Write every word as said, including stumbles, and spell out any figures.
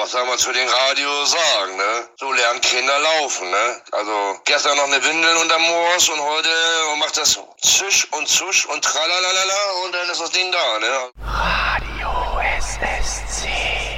was soll man zu den Radios sagen, ne? So lernen Kinder laufen, ne? Also gestern noch eine Windel unterm Moos und heute macht das Zisch und Zusch und tralalala und dann ist das Ding da, ne? Radio S S C.